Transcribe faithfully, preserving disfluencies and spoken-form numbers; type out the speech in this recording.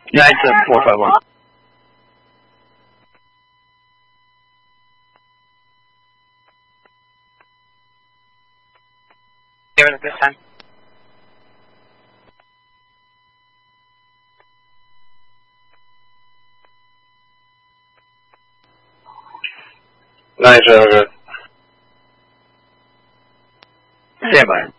United four five one. Give it this time. Nine seven good. Stand by.